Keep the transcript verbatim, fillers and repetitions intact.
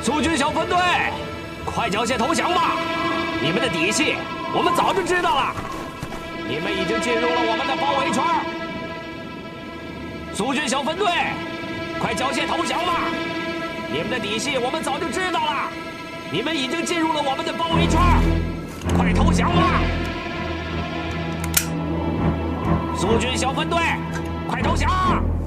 苏军小分队，快缴械投降吧！你们的底细我们早就知道了，你们已经进入了我们的包围圈。苏军小分队，快缴械投降吧！你们的底细我们早就知道了，你们已经进入了我们的包围圈，快投降吧！苏军小分队，快投降！